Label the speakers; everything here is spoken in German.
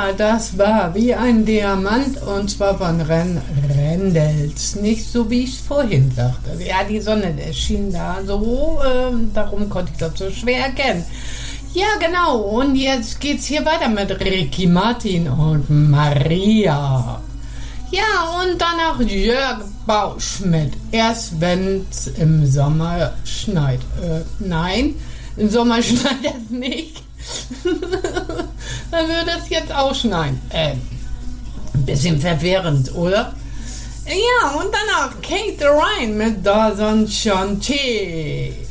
Speaker 1: Ja, das war wie ein Diamant und zwar von Rendels. Nicht so, wie ich es vorhin sagte. Ja, die Sonne schien da so, darum konnte ich das so schwer erkennen. Ja, genau. Und jetzt geht's hier weiter mit Ricky Martin und Maria. Ja, und danach Jörg Bauschmidt. Erst wenn's im Sommer schneit. Nein, im Sommer schneit es nicht. Dann würde es jetzt auch schneien. Ein bisschen verwirrend, oder? Ja, und danach Kate Ryan mit Dawson Chanté.